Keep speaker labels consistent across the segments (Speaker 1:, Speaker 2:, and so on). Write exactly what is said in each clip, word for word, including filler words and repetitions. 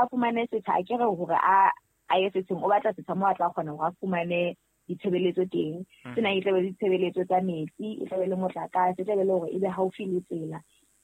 Speaker 1: a fumane setha a kere hore a a ye setseng o batla setha mo a tla kgona ho fumane ditshebeletso teng tsena e tla be ditshebeletso tsa metsi e tla be le motlakase e tla be le hore e be haufi le tsela.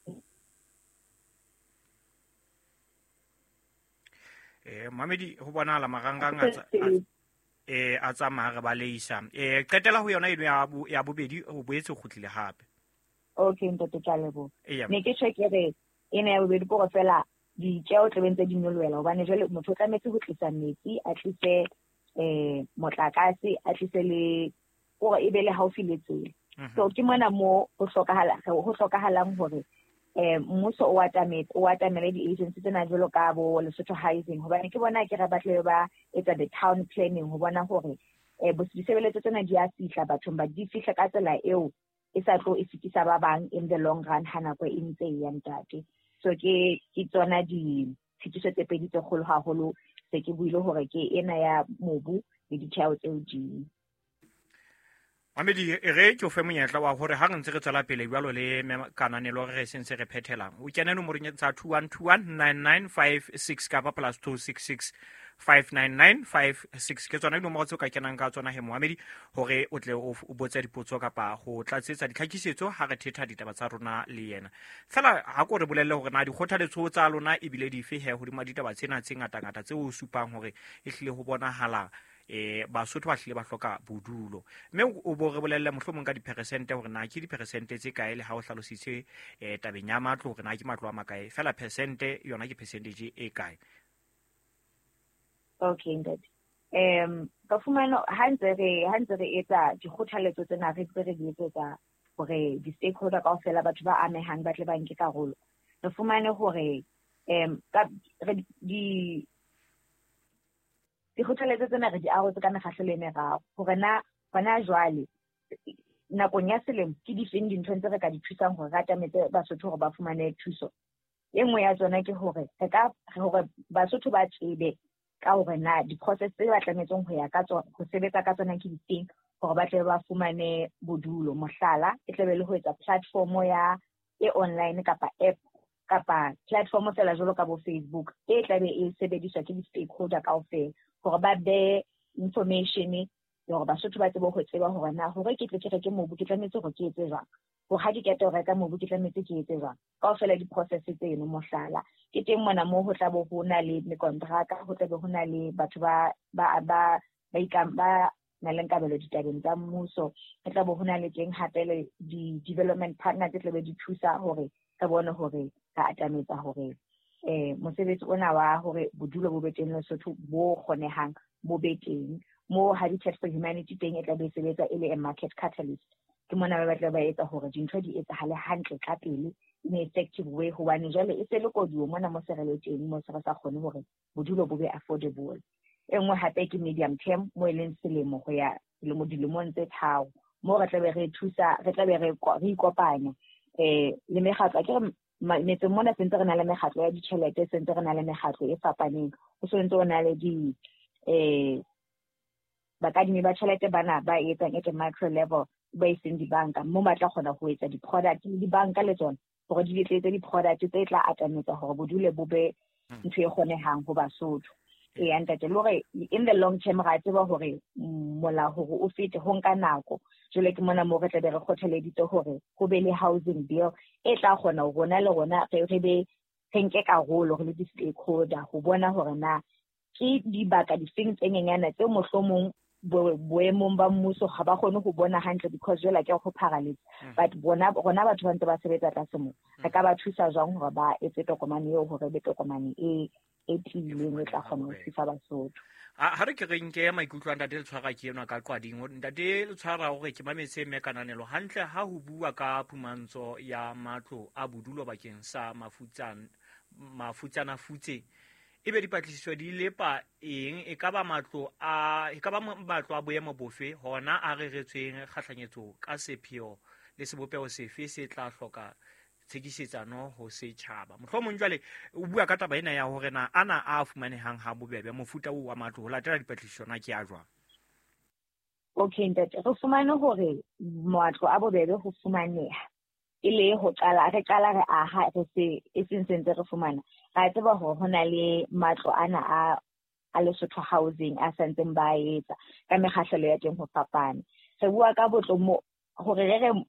Speaker 2: eh Mamedi ho bona la marangang a eh a tsamaya re ba leisa eh qetela ho yona eno ya ya bobedi o boetse go tlile hape.
Speaker 1: Okay ntate tla lebo ne ke tshekere ene ya bobedi go fela di tjeo tle bentse di nyolwela hobane jwale motho tla metse ho tlisa metsi a tlise eh motlakase a tlise le gore e be le haufi le tsela. So ke mona mo go hlokahala go hlokahalang hore eh mmuso o atametse o atamele di agencies tsena jwalo ka bo Lesotho Housing hobane ke bona ke re batle ba etsa the town planning ho bona hore eh bo disebeletso tsena di a fihla bathong ba di fihla ka tsela eo e sa tlo e fitisa ba bang in the long run hana go e ntse ya ntate. So ke ke tsona di tshitiso tse pedi tse kgolo haholo se ke buile hore ke ena ya mobu le ditheo tse hodimo.
Speaker 2: Mamedi e re ke o fe monyetla wa hore ha re ntse re tswela pele bjalo le kananelo re sentse re phethelang o kene nomorong tsa two one two one nine nine five six kapa plus two six six five nine nine five six ke tsona nomoro tse ka kenang ka tsona he Mohamedi hore o tle o botsa dipotso kapa go tlatsetsa ditlhakisetso ha re thetha ditaba tsa rona le yena fela ha go re bolelle hore na di kgothaletso tsa lona e bile di fe he ho di maditaba tsena tse ngata ngata tse o supang hore e hlile ho bona hala eh Basotho ba hlile ba hloka bodulo mme o bo re bolelle mohlomong ka diperesente hore na ke diperesente tse kae le ha o hlalositse eh tabeng ya matlo hore na ke matlo a makae fela percente yona ke percentage e kae.
Speaker 1: Okay ntate em ka fumana ha ntse re ha ntse re etsa dikgothaletso tsena re tse re di etsa hore di stakeholder kaofela batho ba amehang ba tle ba nke karolo re fumane hore em ka di dikgothaletso tsena re di arotse ka nakgahle le merao hore na bana jwale nakong ya selemo ke di feng dintho tse re ka di thusang hore ra tametse Basotho hore ba fumane thuso e nngwe ya tsona ke hore re ka hore Basotho ba tsebe ka hore na di-process tse ba tlametseng ho ya ka tsona ho sebetsa ka tsona ke difeng hore ba tle ba fumane bodulo mohlala e tle be le ho etsa platform ya e online kapa app kapa platform fela jwalo ka bo Facebook e tla be e sebediswa ke di-stakeholder kaofela hore ba be information hore Basotho ba tsebe ho tseba hore na hore ke tle ke reke mobu ke tlametse hore ke etse jwang hore ha ke kete ho reka mobu ke tlametse ke etse jwang kaofela di-process tseno mohlala ke teng mona mo ho tla bo ho na le mekontraka ho tla be ho na le batho ba ba ba ba ikam ba na le nkabelo ditabeng tsa mmuso ho tla bo ho na le teng hape le di-development partners tse tla be di thusa hore ka bone hore ka atametsa hore eh mosebetsi ona wa hore bodulo bo beteng Lesotho bo kgonehang bo beteng mo Habitat for Humanity teng e tla be sebetsa e le a market catalyst ke mona ba batla ba etsa hore dintho di etsahale hantle ka pele in a effective way hobane jwale e se le koduo mona mo serele teng mo se re sa kgone hore bodulo bo be affordable e nngwe hape ke medium term mo e leng selemo go ya le mo dilemong tse tharo mo re tla be re thusa re tla be re re ikopanya eh le megatlo ke re metse mona sentse re na le megatlo ya ditšhelete sentse re na le megatlo e fapaneng o sentse o na le di eh bakadimi ba tšhelete bana ba etsang at a micro level ba iseng dibanka mo ba tla kgona ho etsa di-product le dibanka le tsona hore di tletse di-product tse tla atametsa hore bodule bo be ntho e kgonehang ho Basotho e ntate le hore in the long term ra tseba hore mola hore o fete ho nka nako jwale ke mona mo re tla be re kgothaleditse hore go be le housing bill e tla kgona ho rona le rona re be re nke karolo re le di-stakeholder ho bona hore na ke dibaka difeng tse nyenyana tse mohlomong boemong ba mmuso ga ba kgone ho bona hantle because jwale ke go paralyze but bona rona batho ba ntse ba sebetsa tla semo re ka ba thusa jwang hore ba etse tokomane eo hore be tokomane e e tlileng e tla kgona ho thusa Basotho
Speaker 2: ha re ke re nke maikutlo a ntate le tshwara ke ena ka qwading ntate le tshwara hore ke mametse me kananelo hantle ha ho bua ka phumantsho ya matlo a bodulo bakeng sa mafutsana mafutsana futse ebe dipatlisiso di lepa eng e ka ba matlo a e ka ba matlo a boemo bofe hona a reretsweng kgahlanyetso ka sepheo le sebopeo sefe se tla hloka tshekisetsano ho setjhaba mohlomong jwale o bua ka taba ena ya hore na ana a fumanehang ha bobebe mofuta wa matlo ho latela dipatlisiso na ke a jwang.
Speaker 1: Okay ntate re fumane hore matlo a bobebe ho fumaneha ile ho qala re qala re aha re se e sentse re fumana Ra tseba hore hona le matlo ana a a Lesotho housing a santseng ba etsa ka mekgahlelo ya teng ho fapana. Re bua ka botlo mo hore re re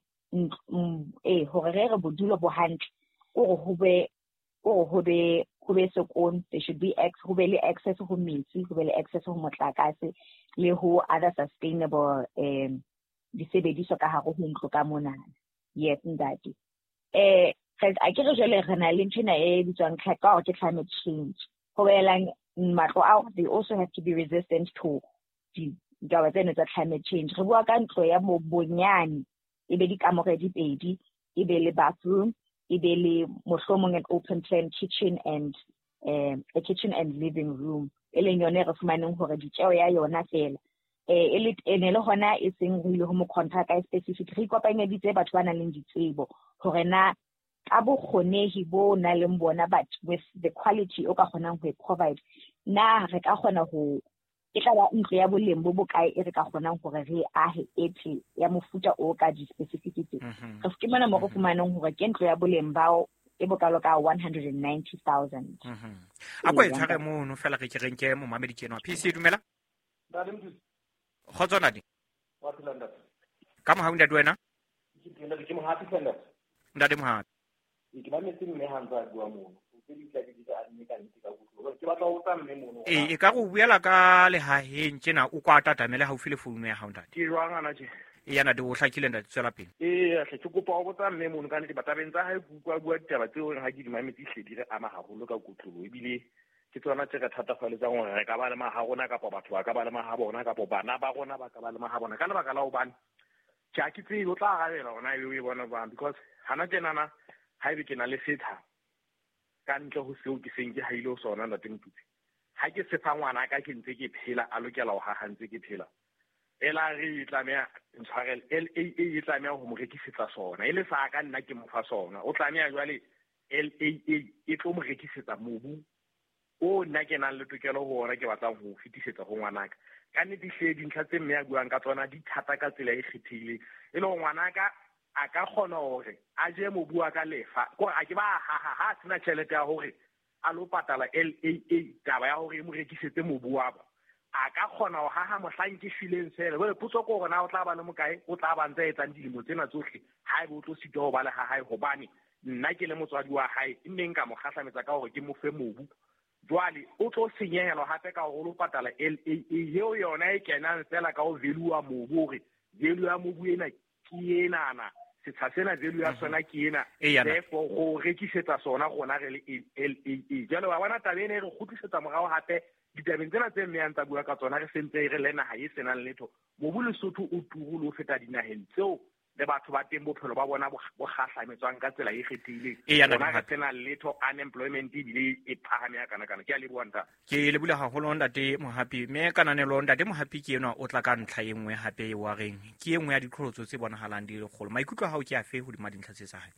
Speaker 1: eh hore re re bodulo bo hantle o ho be o ho be ho be sekon, there should be ex ho be le access ho metsi, ho be le access ho motlakase le ho other sustainable um disebediswa ka hare ho ntlo ka mona. Yes, ndati eh a ke re jole re na le nthina e bitswang ka ke climate change. Ho belang matlo ao, they also have to be resistant to the ditaba tsena tsa climate change. Re bua ka ntlo ya bonyane e be di kamore di pedi, e be le bathroom, e be le mohlomong an open plan kitchen and um, a kitchen and living room. E leng yone re fumaneng hore ditjeo ya yona fela eh e le ene le hona e seng re ile ho mo contract a specific re kopanyeditse batho ba nang le ditsebo hore na ka bo khonehi bo na le mbona but with the quality o ka kgonang ho provide na re ka kgona ho e tla ba ntlo ya boleng bo bokae e re ka kgonang hore re ahe etle ya mofuta o ka di specificity re fumana mo go fumaneng hore ke ntlo ya boleng bao e bokalo ka one hundred ninety thousand.
Speaker 2: Mhm. A go e tshare mo no fela ke ke renke mo mamedi ke no P C dumela khotsona di
Speaker 3: wa tsilanda
Speaker 2: ka mo ha nda duena
Speaker 3: ke tlela ke mo happy sender
Speaker 2: ndade mo ha
Speaker 3: ke ba metse mme hantsa bua mo ke di tla di tsa admi ka ntse ka go ke batla go tsa mme mo
Speaker 2: e ka go buela ka le ha heng tsena o kwa tatamele ha o file phone ya ha nda
Speaker 3: ke jwang ana tje
Speaker 2: e yana de o hlakile nda tsela pele
Speaker 3: e a hle ke kopa go tsa mme mo ka ne batabeng tsa ha bua bua ditaba tse o ha ke di mametse hle di re ama haholo ka kutlo e bile ke tsona tse ka thata fa le tsa gore re ka ba le maha rona ka batho ba ka ba le maha bona ka bana ba rona ba ka ba le maha bona ka le baka la o bana tja ke tse o tla gabela rona e e bona ba because hana tjenana ha ebe ke na le setha ka ntle ho seo ke seng ke haile o sona la temtutse ha ke se fa ngwana ka ke ntse ke phela a lokela ho hahantse ke phela ela re itlamea ntshwarel L A A e tlamea ho mo rekisetsa sona e le sa ka nna ke mo fa sona o tlamea jwale L A A e tlo mo rekisetsa mobu o nna ke nang le tokelo ho ona ke batlang ho fitisetsa ho ngwanaka ka ne di hle dintlha tse mme ya buang ka tsona di thata ka tsela e kgethile e le ngwanaka a ka kgona hore a je mobu wa ka lefa go a ke ba ha ha ha sina tšhelete ya hore a lo patala L A A taba ya hore mo rekisetse mobu wa ba a ka kgona ho haha mohlang ke fileng sele bo putso go rona o tla ba le mokae o tla ba ntse etsang dilemo tsena tsohle ha e bo tlo sitwa ho ba le ha hae hobane nna ke le motswadi wa hae mme nka mo kgahlametsa ka hore ke mo fe mobu jwale o tlo senyehelo hape ka hore o patala L A A yeo yona e kenang fela ka o value wa mobu hore value ya mobu ena ke enana setsha sena value ya sona ke ena therefore go rekisetsa sona gona re le L A A jalo wa bona tabene re khutlisetsa morao hape ditabeng tsena tse mme ntsa bua ka tsona re sentse re lena ha e senang letho mobu Lesotho o turulo o feta dinaheng tseo le batho ba teng bophelo ba bona bo gahlametswang ka tsela e kgethile bona ga tsena letho unemployment di le e phahame ya kana kana ke a le buanta
Speaker 2: ke le bula haholo ndate mo happy me kananelo ndate mo happy ke eno o tla ka ntlha e nngwe hape wa reng ke engwe ya ditlholotso tse bonahalang di le kgolo maikutlo ha o ke a fe ho di madintlha tse tsa hae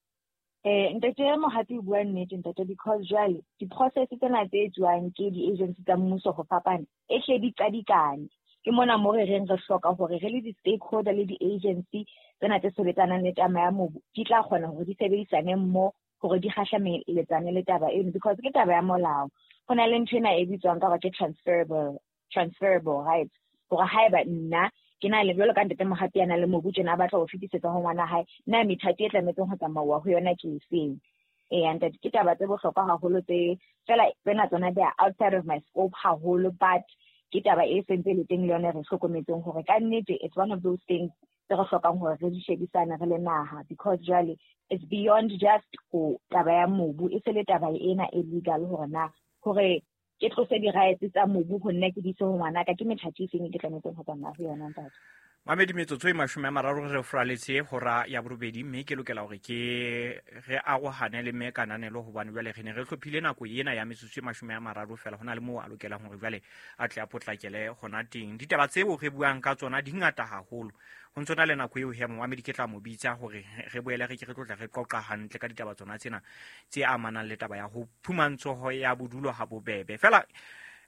Speaker 1: eh ntate mo happy bua nnete ntate because jwale di process tsena tse tswang ke di agency tsa mmuso go fapana e hle di qadikane ke mona mo re reng re hloka hore re le di stakeholder le di agency tsena tse sebetsanang le tama ya mobu di tla kgona hore di sebedisane mmo hore di kgahlametsane le taba eno because ke taba ya molao go na le nthwena e bitswang ka ke transferable transferable rights hore haeba nna ke na le bjalo ka ntate mo hape yana le mobu tjena batla ho fitisetsa ho ngwana hae nna methati e tlametseng ho tsamauwa ho yona ke efeng eh and that ke taba tse bohlokwa haholo tse fela tsena tsona they are outside of my scope haholo but ke taba e sentse le teng le yone re hlokometseng hore ka nnete it's one of those things tse re hlokang hore re di shebisane re le naha because jwale it's beyond just go taba ya mobu e se le taba ena e legal hore na hore ke tlose di rights tsa mobu go nna ke di se ho ngwana ka ke methati e feng ke tlametseng ho tsamaya ho yona ntate
Speaker 2: Mamedi metsotso e mashome a mararo re fraletse hora ya borobedi mme ke lokela hore ke re agohane le me kananelo hobane jwale re ne re hlophile nako ena ya metsotso e mashome a mararo fela hona le mo a lokelang hore jwale a tle a potlakele gona teng ditaba tseo re buang ka tsona di ngata haholo ho ntsona le nako eo he Mohamedi ke tla mo bitsa hore re boele re ke re tlotla re qoqa hantle ka ditaba tsona tsena tse amanang le taba ya ho phumantsho ya bodulo ha bobebe fela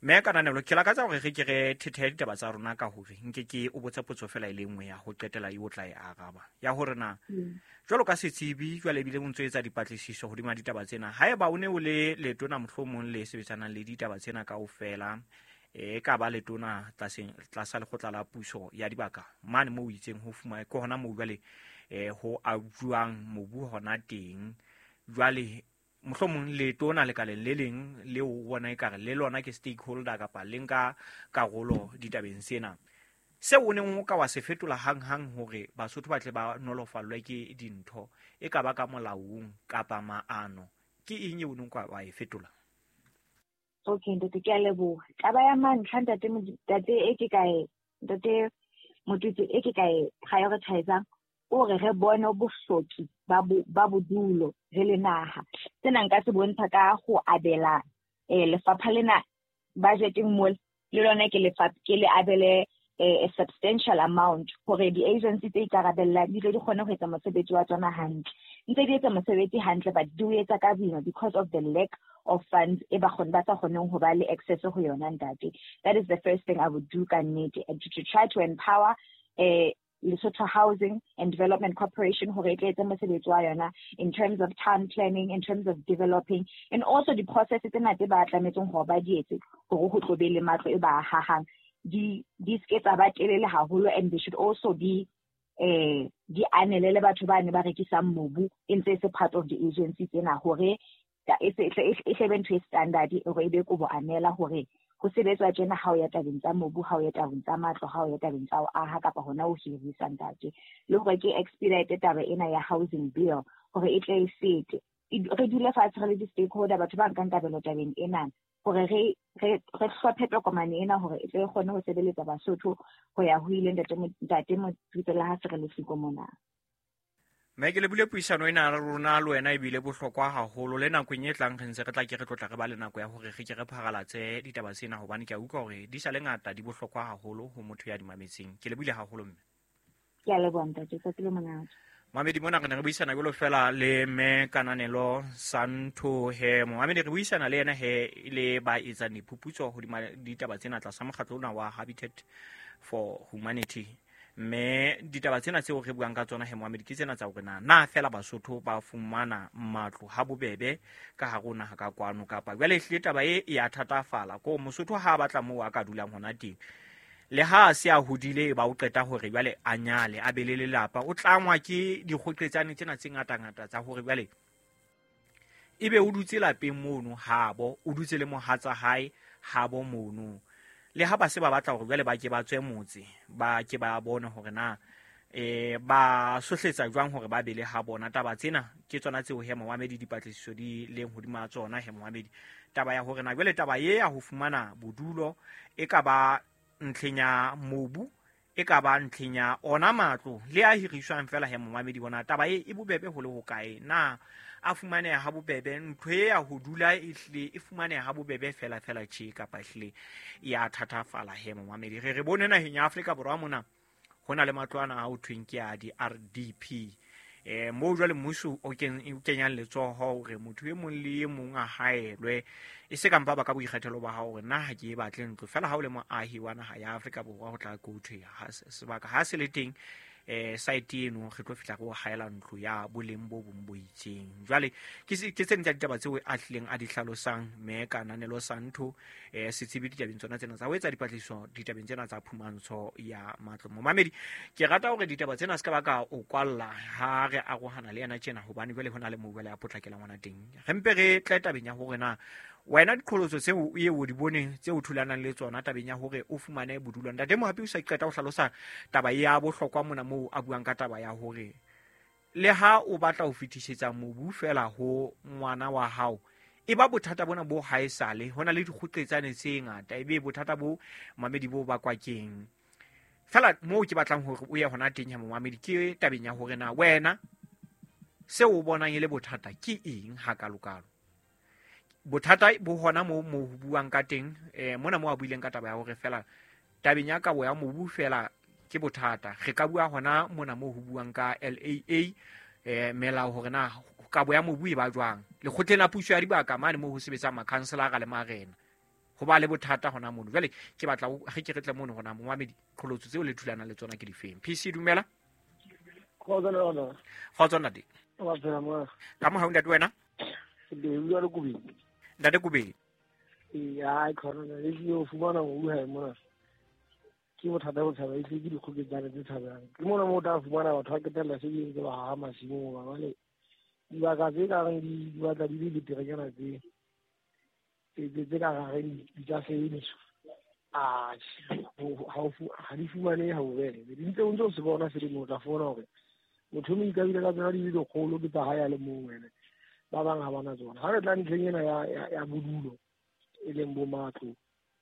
Speaker 2: me kananelo ke la ka tsa gore ge ke re thethea ditaba tsa rona ka hore nke ke o botsa potso fela ile nngwe ya go qetela e o tla e araba ya hore na jwalo ka setsebi jwale bile bontso etsa dipatlisiso hodima ditaba tsena ha eba o ne o le letona mohlomong le sebetsanang le ditaba tsena ka ofela e ka ba letona tlasa lekgotla la puso ya dibaka mane mo o itseng ho fuma ko hona mo jwale eh ho abuang mobu hona teng jwale mohlomong letona le ka le leng le o bona e kare le lona ke stakeholder kapa le nka karolo ditabeng sena se o neng o ka wa se fetola hang hang hore Basotho ba tle ba nolofallwe ke dintho e ka ba ka molaong kapa maano ke eng o neng ka wa e fetola?
Speaker 1: Okay, ntate ke a leboha. Taba ya mantlha ntate ntate e ke kae ntate motutsi e ke kae prioritize o re re bone bohloki ba ba bodulo re le naha tsena nka se bontsha ka go abela eh lefapha lena budgeting mo le lona ke lefapha ke le abele a substantial amount hore di agency tse ikarabella di le di kgone go etsa mosebetsi wa tsona hantle ntse di etsa mosebetsi hantle but di etsa ka boima because of the lack of funds e ba kgone ba sa kgoneng ho ba le access ho yona ntate. That is the first thing I would do ka nnete and to, to try to empower a Lesotho Housing and Development Corporation hore e etse mosebetsi wa yona in terms of town planning, in terms of developing, and also the processes tsena tse ba tlametseng ho ba di etse hore ho tlobe le matlo e ba hahang di di sketsa ba telele haholo, and they should also be eh di anelele batho ba ne ba rekisang mobu in se part of the agency tsena hore da e se e shebe ntwe standard e re be ko bo anela hore go sebetswa tsena ha o ya tabeng tsa mobu, ha o ya tabeng tsa matlo, ha o ya tabeng tsa o aha kapa hona o hirisa ntate le hore ke expedite taba ena ya housing bill hore e tle e sete re dule fatshe re le di stakeholder batho ba nkang tabelo tabeng ena hore re re re hlophe tokomane ena hore e tle e kgone ho sebeletsa Basotho ho ya ho ile ntate ntate mo tsela ha se re le siko mona.
Speaker 2: Me ke le bule puisano ena ra rona le wena e bile bohlokwa haholo le nako e tlang re ntse re tla ke re tlotla re ba le nako ya hore re ke re phagalatse ditaba tsena hobane ke a utlwa hore di sa le ngata di bohlokwa haholo ho motho ya di mametseng. Ke le bule haholo mme.
Speaker 1: Ke a leboha ntate ka tsela mongata.
Speaker 2: Mamedi mona re ne re buisana jalo fela le me Kananelo Santho he mo mamedi re buisana le ena he ile ba etsa diphuputso ho ditaba tsena tla sa mokgatlo ona wa Habitat for Humanity. Me ditaba tsena tseo re buang ka tsona he Mohammed ke tsena tsa hore na na fela Basotho ba fumana matlo ha bobebe ka ha rona ha ka kwano kapa jwale hle taba e ya thatafala ko Mosotho ha batla mo a ka dulang hona teng le ha se a hodile ba o qeta hore jwale a nyale a bele lelapa o tlangwa ke dikgoqetsane tsena tse ngata ngata tsa hore jwale ebe o dutse lapeng mono habo o dutse le mohatsa hae habo mono le ha ba se ba batla hore jwale ba ke ba tswe motse ba ke ba bona hore na eh ba sohletsa jwang hore ba bele ha bona taba tsena ke tsona tseo he Mohammed dipatlisiso di leng hodima tsona he Mohammed taba ya hore na jwale taba ye ya ho fumana bodulo e ka ba ntlhenya mobu e ka ba ntlhenya ona matlo le a hiriswang fela he Mohammed bona taba e e bobebe ho le ho kae na a fumane ha bobebe ntho e ya ho dula e hle e fumane ha bobebe fela fela tshi kapa hle ya thatafala he Mohammed re re bone na henya Afrika borwa mona hona le matlwana a ho thweng ke a di R D P eh mo jwale mmuso o kenyang letsoho hore motho e mong le e mong a haelwe e se kampa ba ka boikgethelo ba ha hore na ha ke e batle ntlo fela ha o le moahi wa naha ya Afrika borwa ho tla go thwe ha sebaka ha se le teng eh site eno re tlo fitla go haela ntlo ya boleng bo bong bo itseng jwale ke ke tsene tsa ditaba tseo a hlileng a di hlalosang me Kananelo Santho eh setsibi ditabeng tsona tsena tsa ho etsa dipatlisiso ditabeng tsena tsa phumantsho ya matlo mo mamedi ke rata hore ditaba tsena se ka baka o kwalla ha re a rohana le yana tjena hobane jwale hona le mobile ya potlakela ngwana teng re mpe re tla tabeng ya hore na wena dikholoso tseo e o di bone tseo thulanang le tsona tabeng ya hore o fumane bodulong ntate mo hape o sa qeta ho hlalosa taba ya bohlokwa mona mo a buang ka taba ya hore le ha o batla ho fitishetsa mobu fela ho ngwana wa hao e ba bothata bona bo haesale hona le dikgotletsane tse ngata e be bothata bo mamedi bo ba kwa keng fela mo ke batlang hore o ye hona teng ya mamedi ke tabeng ya hore na wena se o bonang ile bothata ke eng ha kalokalo bothata bo hona mo mo buang ka teng eh mona mo a buileng ka taba ya hore fela tabeng ya ka bo ya mobu fela ke bothata re ka bua hona mona mo ho buang ka L A A eh melao hore na ka bo ya mobu e ba jwang le khotleng la puso ya dibaka mane mo ho sebetsa makhanselara le marena go ba le bothata gona mono jwale ke batla ge ke re tle mono gona moamedi kgolotso tseo le thulana le tsona ke di feng P C dumela
Speaker 4: go tsona ona
Speaker 2: go tsona di
Speaker 4: ba tsena mo
Speaker 2: ka mo haunda wena
Speaker 4: di bua le kubi
Speaker 2: ndade kubedi
Speaker 4: ya ai khona le yo fumana go ha mo ke mo thata go tsaba itse ke di khoketse tsana tse tshabang ke mona mo ta fumana batho ba ketela se di ba ha masimo ba le di ba ka tse ka di ba tla di di terekana tse tse tse ka ga di tsa se ni a ha ha di fumane ha o bele di ntse o ntse o se bona se di mo ta fona hore motho mo ikabile ka tsena di di kgolo ke tsa ha ya le mo wena ba bang ha bana tsona ha re tla ntleng ena ya ya bodulo e leng bo matlo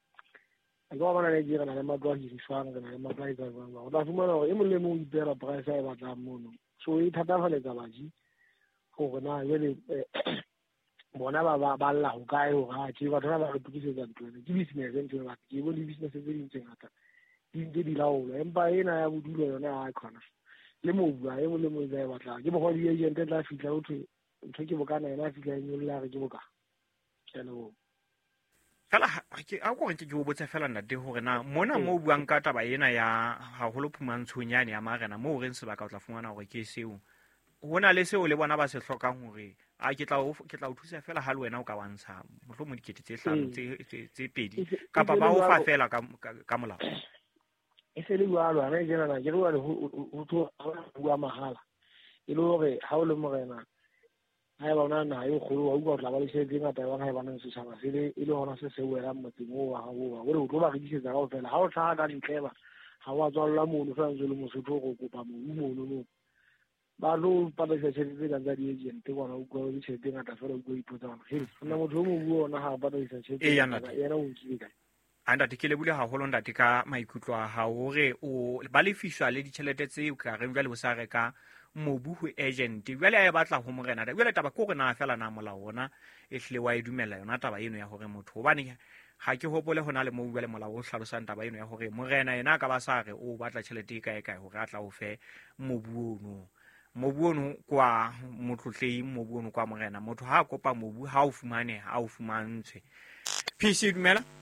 Speaker 4: a go bana le dira na matlo a hiriswang na le matlo a itsang ba ba fumana hore e mo le mo ipera price e batla mono so e thata fa le tsa baji go na le bona ba ba ba la go kae go ga ke batho ba ba tukisetsa ntlo ke business e ntse ba ke bo di business tse di ntseng ngata di di di laola empa ena ya bodulo yona a khona le mo bua e mo le mo e batla ke bo go di agent tla fitla o thwe ntho ke bokana ena fitla e nyolla re ke boka hello
Speaker 2: fela ke a go ke go botsa fela nna de gore na mona mo buang ka taba ena ya ha holo phumantshonyane ya marena mo reng se ba ka tla fungana gore ke seo hona le seo le bona ba se hlokang hore a ke tla ke tla o thusa fela ha le wena o ka wantsha mohlo mo dikete tse hlano tse tse pedi kapa ba o fa fela ka ka molao
Speaker 4: e se le jwalo ha re jena na ke re wa le ho tlo bua mahala e le hore ha o le morena ha ba ona na yo kholo wa utlwa tla ba le se dinga ta ba ha ba nang se sa ba se le ile hona se se wela motseng o wa go wa o tlo ba re ditse ka ofela ha o tla ka ntleba ha wa tswalla mono fa ntse le mosotho go kopa mo mono no ba lo pa ba se se ka tsa di agent ke bona o go di se dinga ta fela o go ipotsa he nna motho mo buo ona ha ba ba se se
Speaker 2: e yana
Speaker 4: yana o nkile
Speaker 2: anda tikele bule ha holo ndati ka maikutlo a ha hore o ba le fishwa le ditšhelete tse o ka reng jwa le bosare ka mobu ho agent jwale a e batla ho morena da jwale taba ko re na fela na molao ona e hlile wa e dumela yona taba eno ya hore motho hobane ha ke hopole hona le mo jwale molao o hlalosang taba eno ya hore morena ena ka ba sa re o batla tšhelete e kae kae hore a tla o fe mobu ono mobu ono kwa motlotlei mobu ono kwa morena motho ha kopa mobu ha o fumane ha o fumantshwe P C dumela